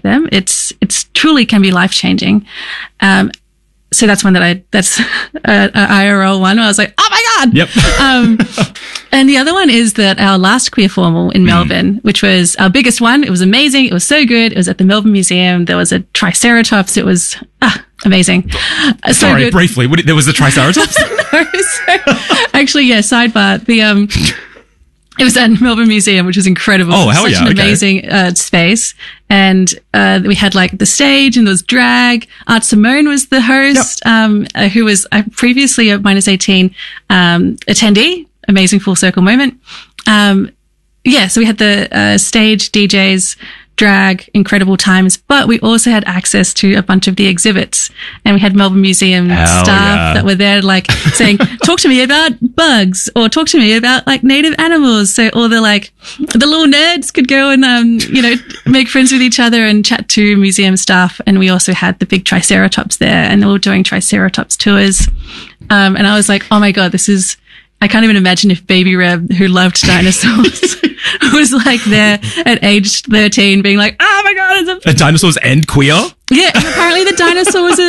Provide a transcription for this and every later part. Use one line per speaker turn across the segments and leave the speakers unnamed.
them. It's truly can be life changing. So that's one that's a IRL one where I was like, oh my God.
Yep.
And the other one is that our last Queer Formal in Melbourne, which was our biggest one. It was amazing. It was so good. It was at the Melbourne Museum. There was a Triceratops. It was amazing.
Sorry,
good.
briefly, there was a Triceratops?
No, actually, yeah, sidebar. It was at Melbourne Museum, which was incredible.
Oh, hell
Such
yeah.
an amazing space. And we had like the stage and there was drag. Art Simone was the host, who was previously a -18 attendee. Amazing full circle moment. So we had the stage, DJs, drag, incredible times, but we also had access to a bunch of the exhibits, and we had Melbourne Museum staff that were there like saying, talk to me about bugs or talk to me about like native animals. So all the little nerds could go and, make friends with each other and chat to museum staff. And we also had the big Triceratops there and they were doing Triceratops tours. And I was like, oh my God, I can't even imagine if Baby Reb, who loved dinosaurs, was like there at age 13 being like, oh my God,
a dinosaurs and queer?
Yeah, and apparently the dinosaur was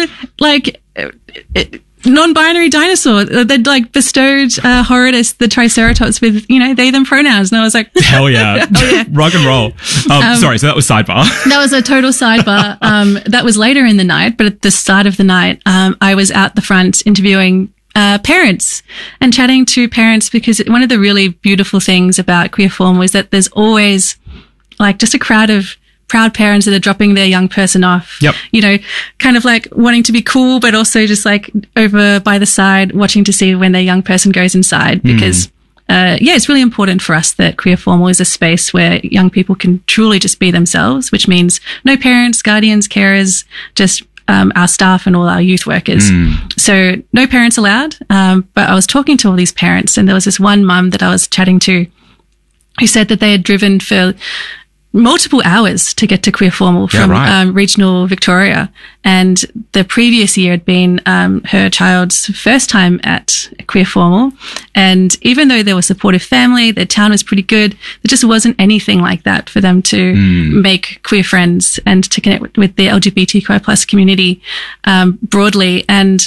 a non-binary dinosaur. They'd like bestowed Horridus, the Triceratops, with, they, them pronouns. And I was like,
hell yeah.
Hell yeah.
Rock and roll. Sorry, so that was sidebar.
That was a total sidebar. That was later in the night, but at the start of the night, I was out the front interviewing parents and chatting to parents, because one of the really beautiful things about Queer Formal is that there's always like just a crowd of proud parents that are dropping their young person off, kind of like wanting to be cool, but also just like over by the side, watching to see when their young person goes inside, because it's really important for us that Queer Formal is a space where young people can truly just be themselves, which means no parents, guardians, carers, just our staff and all our youth workers. So no parents allowed. But I was talking to all these parents, and there was this one mum that I was chatting to who said that they had driven for multiple hours to get to Queer Formal from regional Victoria. And the previous year had been her child's first time at Queer Formal. And even though there was a supportive family, their town was pretty good, there just wasn't anything like that for them to make queer friends and to connect with the LGBTQI plus community broadly. And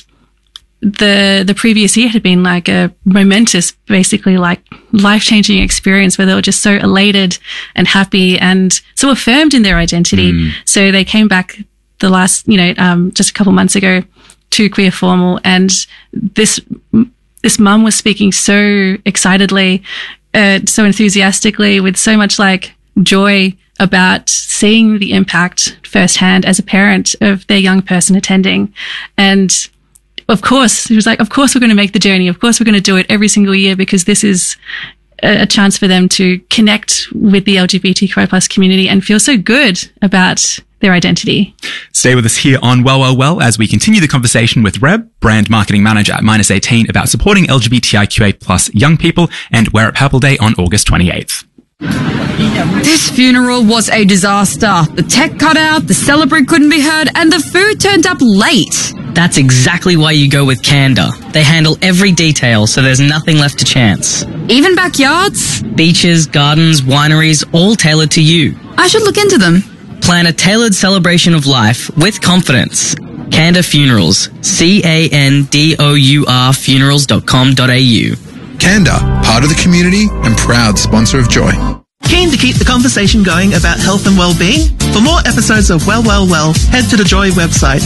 the previous year had been like a momentous, basically like life-changing experience where they were just so elated and happy and so affirmed in their identity. So they came back the last, just a couple months ago to Queer Formal, and this mum was speaking so excitedly, so enthusiastically, with so much like joy about seeing the impact firsthand as a parent of their young person attending. And of course, he was like, of course we're going to make the journey. Of course we're going to do it every single year, because this is a chance for them to connect with the LGBTQI plus community and feel so good about their identity.
Stay with us here on Well as we continue the conversation with Reb, brand marketing manager at -18, about supporting LGBTIQA plus young people and Wear It Purple Day on August 28th.
This funeral was a disaster. The tech cut out, the celebrant couldn't be heard, and the food turned up late.
That's exactly why you go with Canada. They handle every detail, so there's nothing left to chance.
Even backyards?
Beaches, gardens, wineries, all tailored to you.
I should look into them.
Plan a tailored celebration of life with confidence. Canada Funerals. CANDOUR funerals.com.au.
Canada, part of the community and proud sponsor of Joy.
Keen to keep the conversation going about health and well-being? For more episodes of Well, head to the Joy website,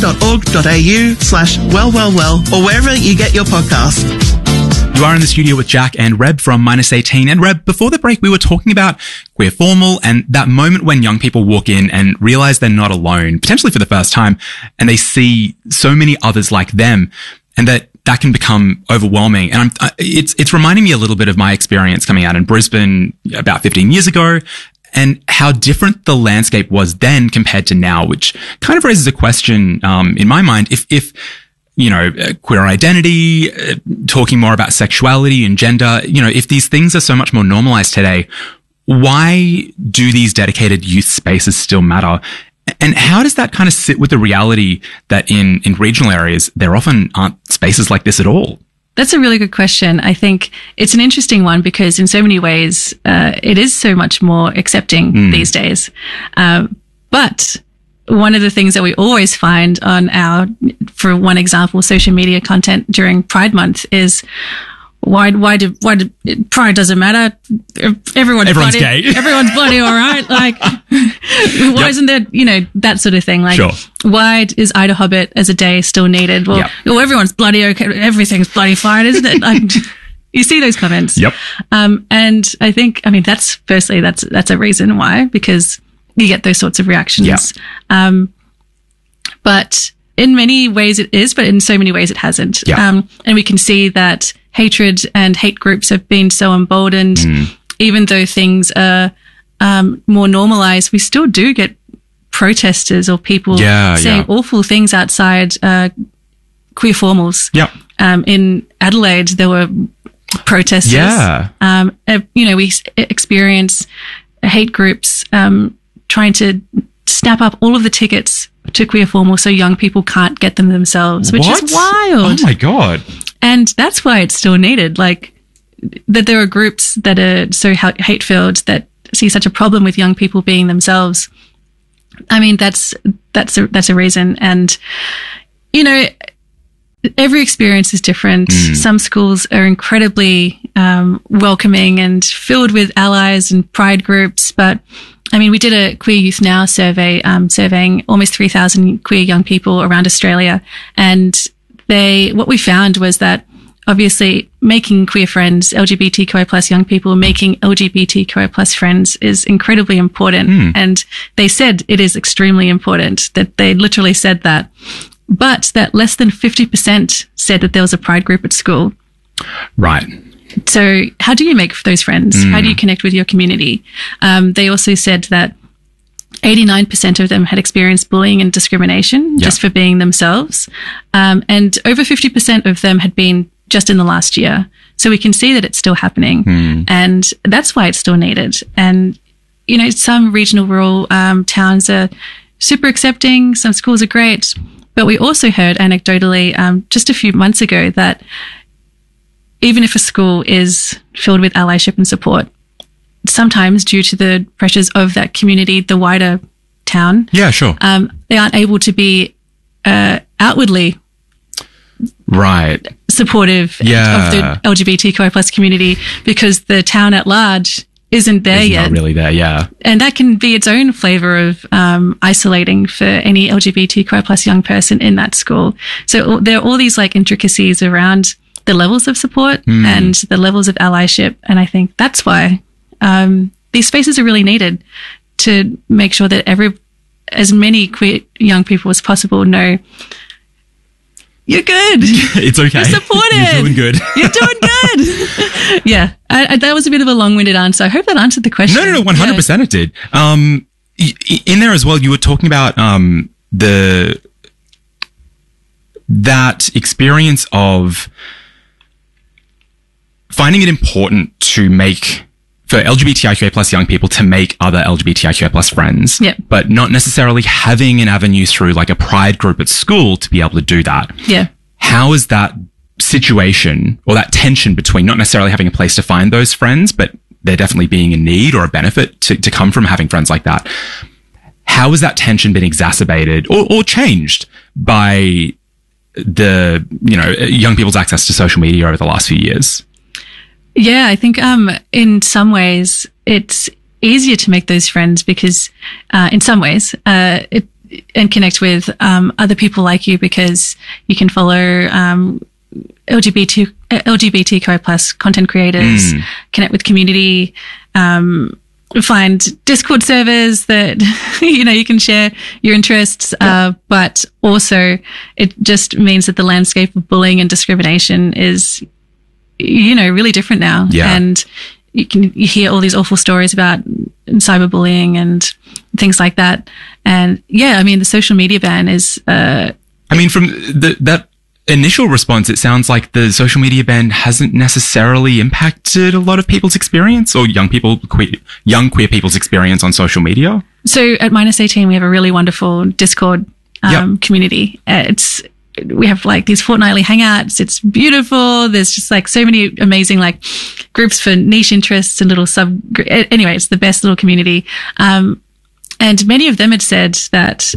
joy.org.au/well, or wherever you get your podcasts.
You are in the studio with Jack and Reb from -18. And Reb, before the break, we were talking about Queer Formal and that moment when young people walk in and realize they're not alone, potentially for the first time, and they see so many others like them, and that can become overwhelming. And it's reminding me a little bit of my experience coming out in Brisbane about 15 years ago, and how different the landscape was then compared to now, which kind of raises a question in my mind. If queer identity, talking more about sexuality and gender, if these things are so much more normalized today, why do these dedicated youth spaces still matter? And how does that kind of sit with the reality that in regional areas, there often aren't spaces like this at all?
That's a really good question. I think it's an interesting one because in so many ways, it is so much more accepting these days. But one of the things that we always find on for one example, social media content during Pride Month is why did Pride doesn't matter? Everyone's bloody,
gay.
Everyone's bloody, all right. Like, why isn't there, that sort of thing? Like,
Sure.
Why is Ida Hobbit as a day still needed? Well, everyone's bloody okay. Everything's bloody fine, isn't it? Like, you see those comments.
Yep.
And I think, that's a reason why, because you get those sorts of reactions.
Yeah.
But in many ways it is, but in so many ways it hasn't.
Yeah.
And we can see that hatred and hate groups have been so emboldened. Even though things are more normalized, we still do get protesters or people saying awful things outside queer formals.
Yep.
In Adelaide, there were protesters.
Yeah.
We experience hate groups trying to snap up all of the tickets to queer formal so young people can't get them themselves, which is wild.
Oh my God.
And that's why it's still needed. Like, that there are groups that are so hate-filled that see such a problem with young people being themselves. That's a reason. And, every experience is different. Some schools are incredibly welcoming and filled with allies and pride groups. But, we did a Queer Youth Now survey, surveying almost 3,000 queer young people around Australia. And what we found was that obviously making queer friends, LGBTQI plus young people, making LGBTQI plus friends is incredibly important. And they said it is extremely important, that they literally said that. But that less than 50% said that there was a pride group at school.
Right.
So how do you make those friends? How do you connect with your community? They also said that 89% of them had experienced bullying and discrimination just for being themselves. And over 50% of them had been just in the last year. So we can see that it's still happening. And that's why it's still needed. And, some regional rural towns are super accepting. Some schools are great. But we also heard anecdotally just a few months ago that even if a school is filled with allyship and support, sometimes due to the pressures of that community, the wider town,
yeah, sure,
they aren't able to be outwardly supportive of the LGBTQI plus community because the town at large isn't there yet.
Not really there, yeah.
And that can be its own flavor of isolating for any LGBTQI plus young person in that school. So there are all these intricacies around the levels of support and the levels of allyship. And I think that's why these spaces are really needed to make sure that as many queer young people as possible know you're good.
It's okay.
You're supported.
You're doing good.
You're doing good. Yeah. That was a bit of a long-winded answer. I hope that answered the question.
No, 100% it did. In there as well, you were talking about that experience of finding it important for LGBTIQA plus young people to make other LGBTIQA plus friends, but not necessarily having an avenue through a pride group at school to be able to do that.
Yeah.
How is that situation or that tension between not necessarily having a place to find those friends, but there definitely being a need or a benefit to come from having friends like that? How has that tension been exacerbated or changed by the, young people's access to social media over the last few years?
Yeah, I think in some ways it's easier to make those friends because in some ways and connect with other people like you because you can follow LGBTQI plus content creators, connect with community, find Discord servers that, you can share your interests. But also it just means that the landscape of bullying and discrimination is, really different now.
Yeah.
And you hear all these awful stories about cyberbullying and things like that. And the social media ban is,
from that initial response, it sounds like the social media ban hasn't necessarily impacted a lot of people's experience or young queer people's experience on social media.
So at -18, we have a really wonderful Discord community. We have these fortnightly hangouts. It's beautiful. There's just so many amazing groups for niche interests and little anyway, it's the best little community. And many of them had said that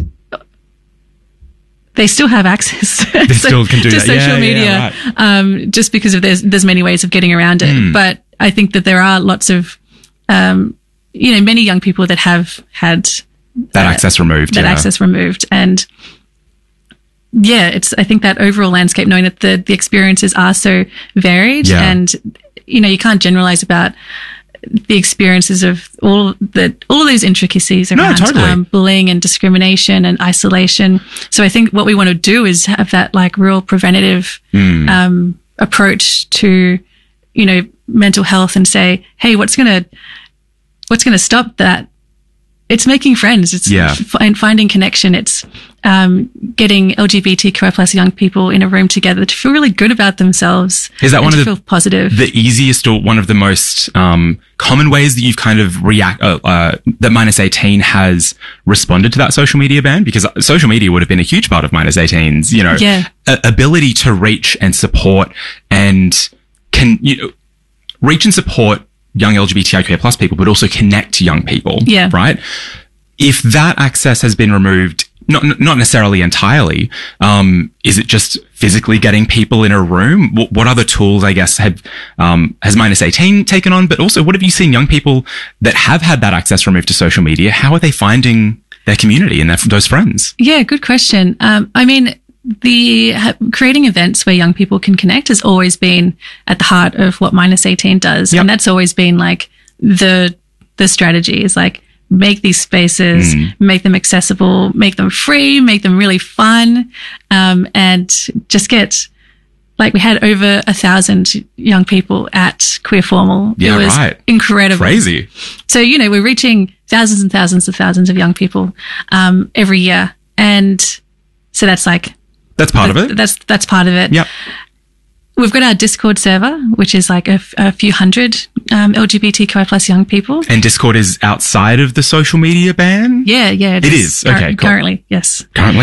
they still have access
They still can do
to
that.
social media,
Yeah, right.
just because of there's many ways of getting around it. But I think that there are lots of, many young people that have had
That access removed.
that access removed. And yeah, I think that overall landscape, knowing that the experiences are so varied, and, you can't generalize about the experiences of all those intricacies around
totally.
Bullying and discrimination and isolation. So I think what we want to do is have that like real preventative approach to, mental health, and say, hey, what's going to stop that? It's making friends. It's finding connection. It's getting LGBTQI plus young people in a room together to feel really good about themselves.
Is that one of the
feel positive?
The easiest or one of the most common ways that you've kind of that Minus 18 has responded to that social media ban? Because social media would have been a huge part of Minus 18's, ability to reach and support and reach and support young LGBTIQ plus people, but also connect to young people.
Yeah.
Right? If that access has been removed, not necessarily entirely, is it just physically getting people in a room? What other tools, I guess, has Minus 18 taken on? But also, what have you seen young people that have had that access removed to social media? How are they finding their community and those friends?
Yeah, good question. Creating events where young people can connect has always been at the heart of what Minus 18 does.
Yep.
And that's always been like the strategy is like make these spaces, make them accessible, make them free, make them really fun. And just get, like we had over 1,000 young people at Queer Formal.
Yeah,
it was incredible.
Crazy.
So, we're reaching thousands and thousands of young people, every year. And so that's like,
that's part of it.
That's part of it.
Yep.
We've got our Discord server, which is like a few hundred LGBTQI plus young people.
And Discord is outside of the social media ban?
Yeah.
It is. Okay, cool.
Currently, yes.
Currently.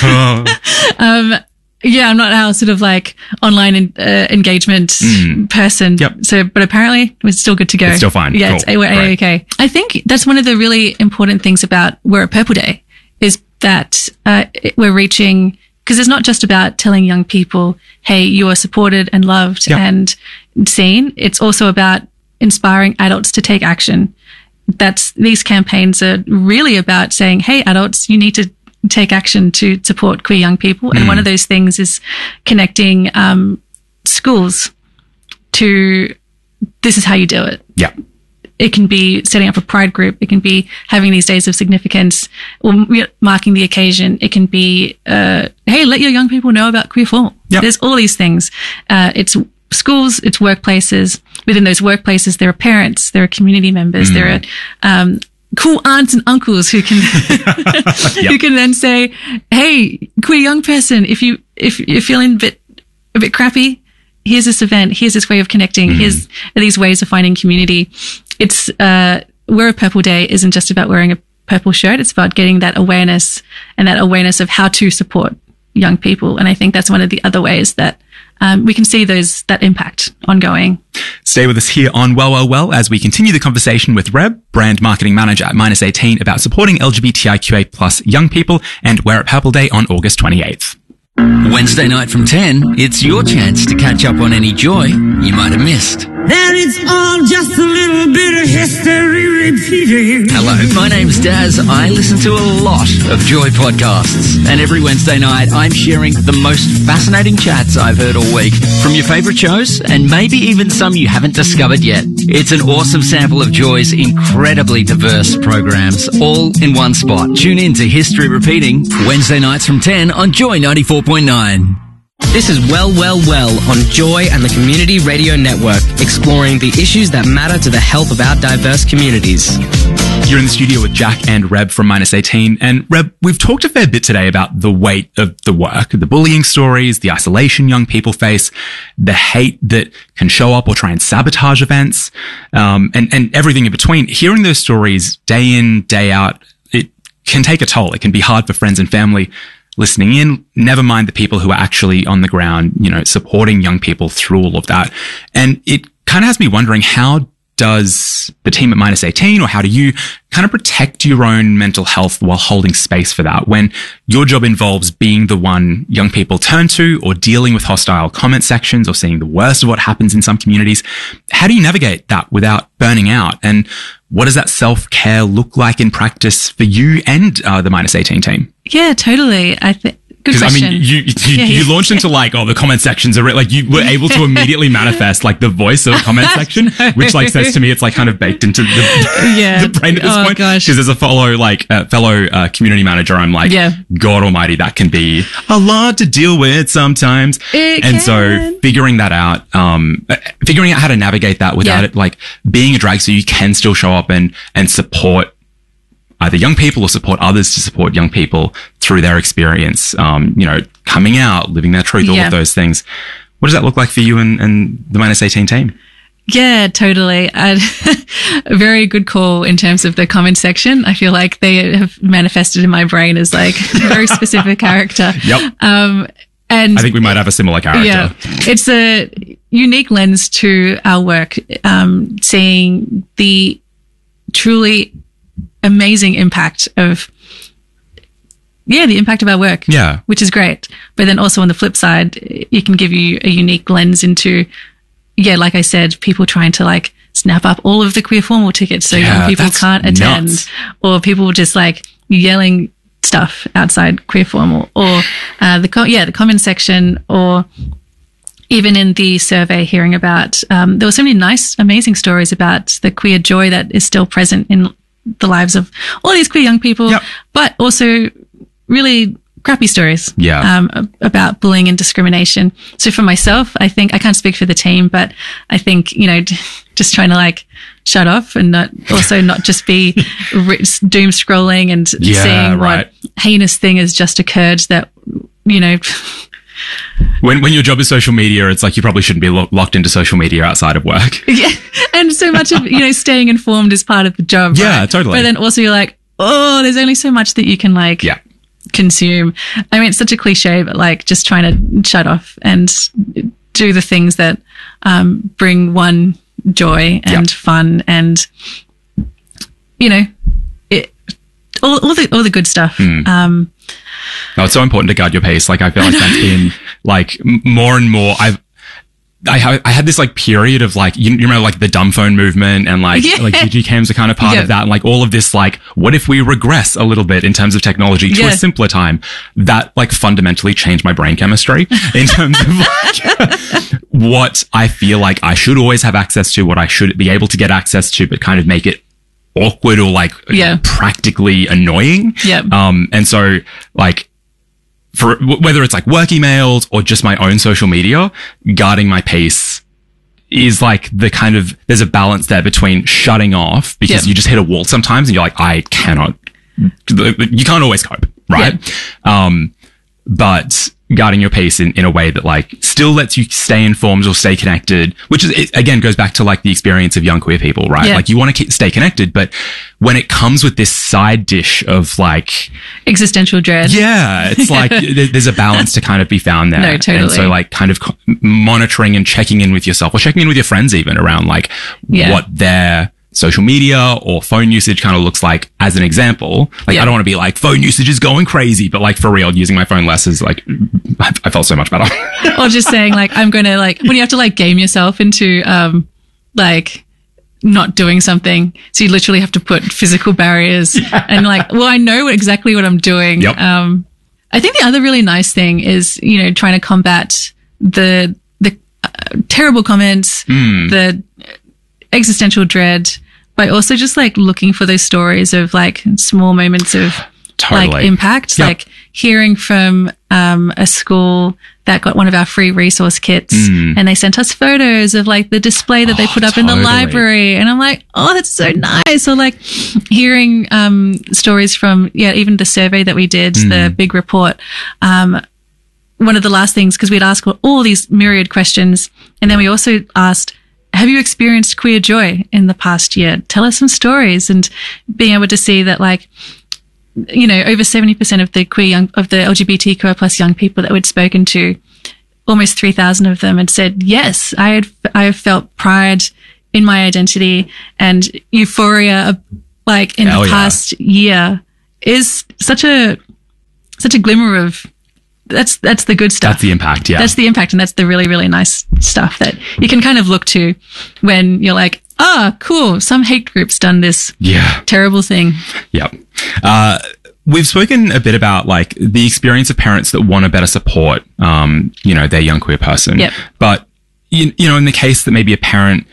Yeah, I'm not our sort of like online engagement person.
Yep.
So, but apparently it's still good to go.
It's still fine.
Yeah,
Cool.
we're A-okay. I think that's one of the really important things about We're at Purple Day is that we're reaching, because it's not just about telling young people, hey, you are supported and loved and seen. It's also about inspiring adults to take action. These campaigns are really about saying, hey, adults, you need to take action to support queer young people. And one of those things is connecting schools to this is how you do it.
Yeah.
It can be setting up a pride group. It can be having these days of significance or marking the occasion. It can be, hey, let your young people know about Queer Formal.
Yep.
There's all these things. It's schools, it's workplaces. Within those workplaces, there are parents, there are community members, there are cool aunts and uncles who can who can then say, hey, queer young person, if you're feeling a bit crappy, here's this event, here's this way of connecting, here's these ways of finding community. It's We're a Purple Day isn't just about wearing a purple shirt. It's about getting that awareness and that awareness of how to support young people. And I think that's one of the other ways that we can see that impact ongoing.
Stay with us here on Well as we continue the conversation with Reb, brand marketing manager at Minus 18, about supporting LGBTIQA plus young people and We're at Purple Day on August 28th.
Wednesday night from 10, it's your chance to catch up on any joy you might have missed.
That it's all just a little bit of history repeating.
Hello, my name's Daz. I listen to a lot of Joy podcasts. And every Wednesday night, I'm sharing the most fascinating chats I've heard all week from your favourite shows and maybe even some you haven't discovered yet. It's an awesome sample of Joy's incredibly diverse programs, all in one spot. Tune in to History Repeating, Wednesday nights from 10 on Joy 94.9.
This is Well on Joy and the Community Radio Network, exploring the issues that matter to the health of our diverse communities.
You're in the studio with Jack and Reb from Minus 18. And Reb, we've talked a fair bit today about the weight of the work, the bullying stories, the isolation young people face, the hate that can show up or try and sabotage events, and everything in between. Hearing those stories day in, day out, it can take a toll. It can be hard for friends and family listening in, never mind the people who are actually on the ground, supporting young people through all of that. And it kind of has me wondering, how does the team at Minus 18, or how do you kind of protect your own mental health while holding space for that when your job involves being the one young people turn to, or dealing with hostile comment sections, or seeing the worst of what happens in some communities? How do you navigate that without burning out? And what does that self-care look like in practice for you and the Minus 18 team?
Yeah, totally. Good
Because, I
question.
mean, you launched into like, the comment sections are like, you were able to immediately manifest like the voice of a comment section, which like says to me, it's like kind of baked into the brain at this point.
Gosh.
Because as a fellow community manager, I'm like, God almighty, that can be a lot to deal with sometimes. So figuring that out, figuring out how to navigate that without it like being a drag, so you can still show up and support either young people or support others to support young people through their experience, coming out, living their truth, all of those things. What does that look like for you and the Minus 18 team?
Yeah, totally. A very good call in terms of the comment section. I feel like they have manifested in my brain as like a very specific character.
Yep.
And
I think we might have a similar character.
Yeah. It's a unique lens to our work, seeing the truly amazing impact of the impact of our work, which is great. But then also on the flip side, it can give you a unique lens into, like I said, people trying to like snap up all of the queer formal tickets so young people can't attend, or people just like yelling stuff outside queer formal, or the comment section, or even in the survey hearing about, there were so many nice, amazing stories about the queer joy that is still present in the lives of all these queer young people, but also really crappy stories about bullying and discrimination. So for myself, I think, I can't speak for the team, but I think, just trying to like shut off and not just be doom scrolling and seeing what heinous thing has just occurred that,
When your job is social media, it's like you probably shouldn't be locked into social media outside of work.
Yeah. And so much of, staying informed is part of the job.
Yeah,
right?
totally.
But then also you're like, there's only so much that you can like consume. I mean, it's such a cliche, but like just trying to shut off and do the things that bring one joy and fun and, all the good stuff.
It's so important to guard your pace. Like, I feel like that's been like more and more. I had this like period of like, you remember like the dumb phone movement and like digicams are kind of part of that. And like all of this, like, what if we regress a little bit in terms of technology to a simpler time? That like fundamentally changed my brain chemistry in terms of like what I feel like I should always have access to, what I should be able to get access to, but kind of make it awkward or like practically annoying. And so like, for whether it's like work emails or just my own social media, guarding my pace is like the kind of, there's a balance there between shutting off because you just hit a wall sometimes and you're like, you can't always cope, right? But guarding your pace in a way that like still lets you stay informed or stay connected, which is, it, again, goes back to like the experience of young queer people, right? Like you want to stay connected, but when it comes with this side dish of like
existential dread,
it's like there's a balance to kind of be found there.
No, totally.
And so like kind of monitoring and checking in with yourself or checking in with your friends even around like what their social media or phone usage kind of looks like as an example. Like, I don't want to be like, phone usage is going crazy, but like for real, using my phone less is like, I felt so much better.
Or just saying like, I'm going to like, when you have to like game yourself into, like not doing something. So you literally have to put physical barriers and like, well, I know exactly what I'm doing. I think the other really nice thing is, trying to combat the terrible comments, the existential dread, by also just like looking for those stories of like small moments of like impact, like hearing from a school that got one of our free resource kits and they sent us photos of like the display that they put up in the library. And I'm like, that's so nice. Or like hearing stories from, even the survey that we did, the big report. One of the last things, because we'd asked all these myriad questions, and then we also asked, have you experienced queer joy in the past year? Tell us some stories. And being able to see that like, over 70% of the LGBTQI plus young people that we'd spoken to, almost 3,000 of them had said, yes, I have felt pride in my identity, and euphoria, like in the past year, is such a glimmer of that's the good stuff.
That's the impact. Yeah,
that's the impact, and that's the really, really nice stuff that you can kind of look to when you're like, cool, some hate group's done this terrible thing.
Yep. We've spoken a bit about like the experience of parents that want to better support, their young queer person.
Yep.
But you know, in the case that maybe a parent,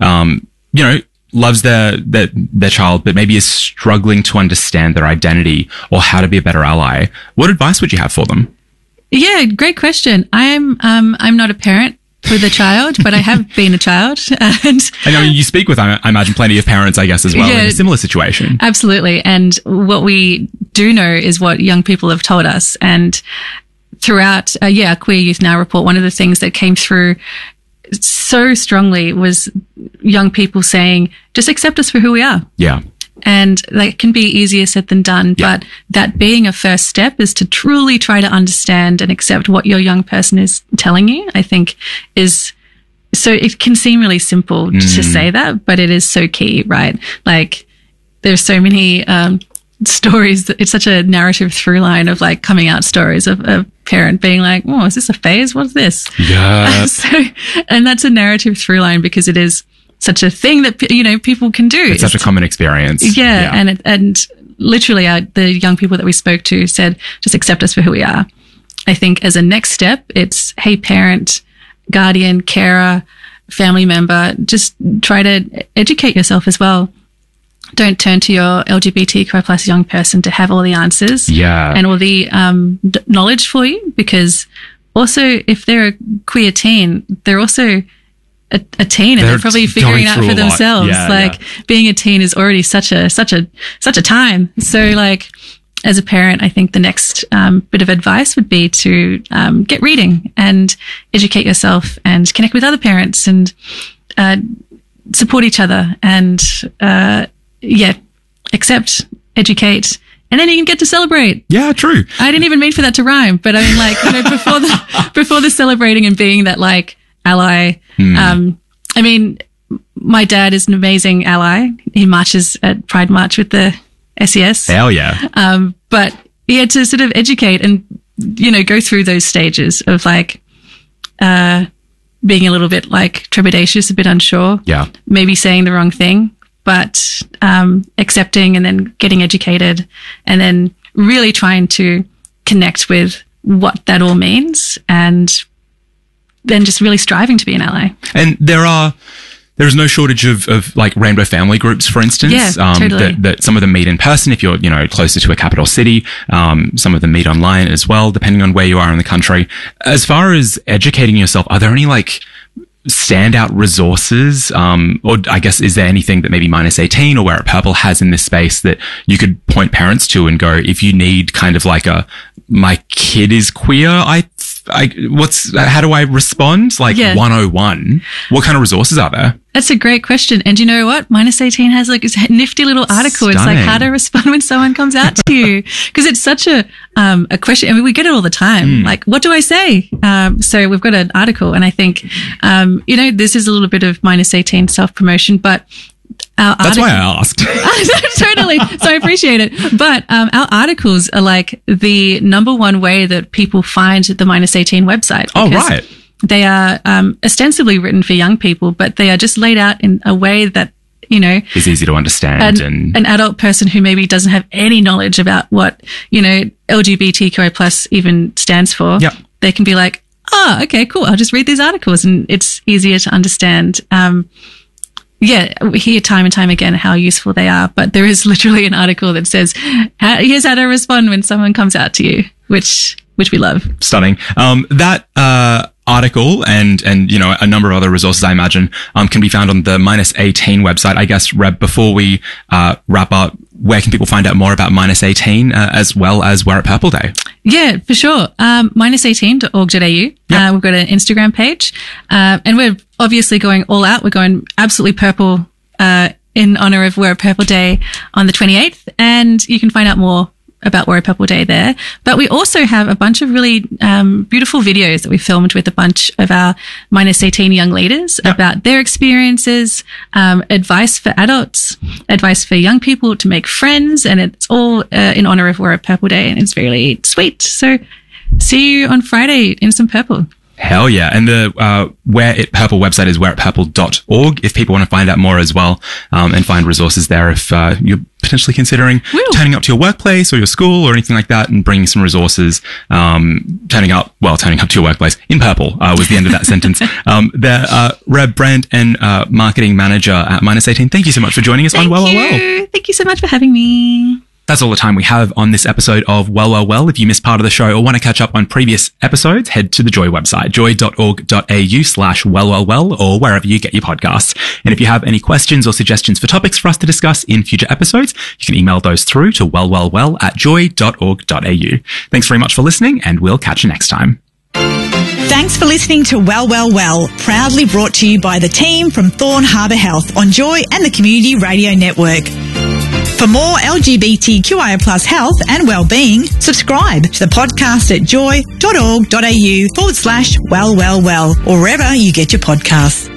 loves their child, but maybe is struggling to understand their identity or how to be a better ally, what advice would you have for them?
Yeah, great question. I'm not a parent with a child, but I have been a child. And
I mean, you speak with, I imagine, plenty of parents, I guess, as well, in a similar situation.
Absolutely. And what we do know is what young people have told us. And throughout, Queer Youth Now report, one of the things that came through so strongly was young people saying, just accept us for who we are.
Yeah.
And that can be easier said than done. Yeah. But that being a first step is to truly try to understand and accept what your young person is telling you, I think is, so it can seem really simple to say that, but it is so key, right? Like there's so many, stories. It's such a narrative through line of like coming out stories of a parent being like, oh, is this a phase? What's this?
Yeah.
And that's a narrative through line because it is such a thing that, people can do.
It's such a common experience.
Yeah. And literally the young people that we spoke to said, just accept us for who we are. I think as a next step, it's, hey, parent, guardian, carer, family member, just try to educate yourself as well. Don't turn to your LGBTQ plus young person to have all the answers and all the knowledge for you, because also if they're a queer teen, they're also a teen and they're probably figuring out for themselves. Being a teen is already such a time. So like as a parent, I think the next bit of advice would be to get reading and educate yourself and connect with other parents and support each other and accept, educate, and then you can get to celebrate.
Yeah, true.
I didn't even mean for that to rhyme, but I mean, like, before the celebrating and being that like ally. I mean, my dad is an amazing ally. He marches at Pride March with the SES.
Hell yeah.
But he had to sort of educate and, go through those stages of like, being a little bit like trepidatious, a bit unsure.
Yeah.
Maybe saying the wrong thing. But accepting and then getting educated and then really trying to connect with what that all means and then just really striving to be an ally.
And there's no shortage of like rainbow family groups, for instance.
Yeah, totally.
That some of them meet in person if you're, closer to a capital city. Some of them meet online as well, depending on where you are in the country. As far as educating yourself, are there any like standout resources, or I guess is there anything that maybe Minus18 or Wear It Purple has in this space that you could point parents to and go, if you need kind of like my kid is queer, how do I respond? Like 101, what kind of resources are there?
That's a great question. And you know what? Minus18 has like this nifty little article.
Stunning.
It's like how to respond when someone comes out to you. Cause it's such a question. I mean, we get it all the time. Like, what do I say? So we've got an article and I think, this is a little bit of Minus18 self-promotion, but
that's why I asked.
Totally. So I appreciate it. But our articles are like the number one way that people find the Minus18 website.
Oh, right.
They are ostensibly written for young people, but they are just laid out in a way that,
is easy to understand. And
an adult person who maybe doesn't have any knowledge about what, LGBTQI plus even stands for, they can be like, oh, okay, cool. I'll just read these articles and it's easier to understand. We hear time and time again how useful they are, but there is literally an article that says, here's how to respond when someone comes out to you, which we love.
Stunning. That article and a number of other resources, I imagine, can be found on the Minus18 website. I guess, Reb, before we wrap up, where can people find out more about Minus18 as well as Wear It Purple Day? Yeah,
for sure. Minus18.org.au. Yep. We've got an Instagram page. And we're obviously going all out. We're going absolutely purple in honor of Wear It Purple Day on the 28th. And you can find out more about Warrior Purple Day there. But we also have a bunch of really beautiful videos that we filmed with a bunch of our minus 18 young leaders about their experiences, advice for adults, advice for young people to make friends, and it's all in honor of Warrior Purple Day, and it's really sweet. So see you on Friday in some purple.
Hell yeah. And the Wear It Purple website is wearitpurple.org if people want to find out more as well, and find resources there if you're potentially considering turning up to your workplace or your school or anything like that, and bringing some resources. Turning up to your workplace in purple was the end of that sentence. Reb Brand and marketing manager at Minus 18. Thank you so much for joining us on Well.
Thank you so much for having me.
That's all the time we have on this episode of Well. If you missed part of the show or want to catch up on previous episodes, head to the Joy website, joy.org.au/well, or wherever you get your podcasts. And if you have any questions or suggestions for topics for us to discuss in future episodes, you can email those through to well@joy.org.au. Thanks very much for listening, and we'll catch you next time.
Thanks for listening to Well, proudly brought to you by the team from Thorn Harbour Health on Joy and the Community Radio Network. For more LGBTQIA+ health and wellbeing, subscribe to the podcast at joy.org.au/well, or wherever you get your podcasts.